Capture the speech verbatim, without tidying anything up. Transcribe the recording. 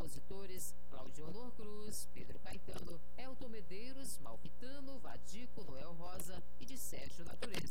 compositores Cláudio Honor Cruz, Pedro Caetano, Elton Medeiros, Malfitano, Vadico, Noel Rosa e de Sérgio Natureza.